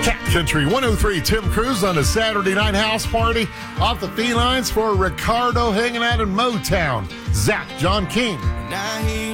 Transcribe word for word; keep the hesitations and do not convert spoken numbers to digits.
Cat Country one oh three, Tim Cruz on a Saturday night house party off the felines for Ricardo hanging out in Motown. Zach, John King. Now he